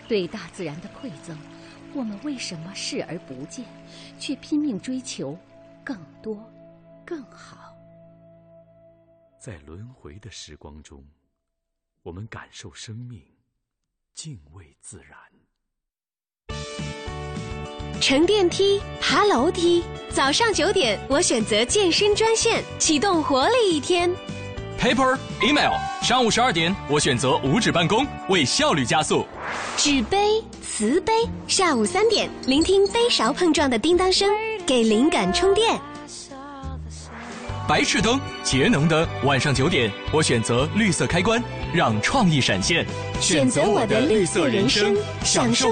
对大自然的馈赠，我们为什么视而不见，却拼命追求更多、更好？ 在轮回的时光中，我们感受生命，敬畏自然。 乘电梯，爬楼梯，早上9点，我选择健身专线，启动活力一天。 Paper, email， 上午12点，我选择无纸办公，为效率加速。 纸杯、瓷杯，下午3点，聆听杯勺碰撞的叮当声，给灵感充电。 白炽灯，节能灯，晚上9点，我选择绿色开关，让创意闪现。 选择我的绿色人生，享受